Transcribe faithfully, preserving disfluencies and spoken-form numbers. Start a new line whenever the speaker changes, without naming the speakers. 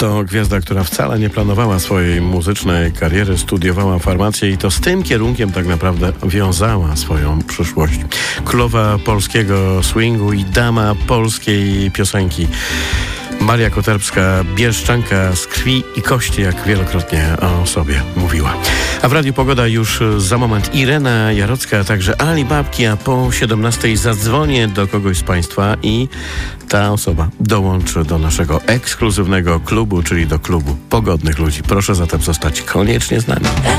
To gwiazda, która wcale nie planowała swojej muzycznej kariery, studiowała farmację i to z tym kierunkiem tak naprawdę wiązała swoją przyszłość. Królowa polskiego swingu i dama polskiej piosenki. Maria Koterbska, bielszczanka z krwi i kości, jak wielokrotnie o sobie mówiła. A w Radiu Pogoda już za moment Irena Jarocka, a także Ali Babki, a po siedemnastej zadzwonię do kogoś z Państwa i ta osoba dołączy do naszego ekskluzywnego klubu, czyli do klubu pogodnych ludzi. Proszę zatem zostać koniecznie z nami.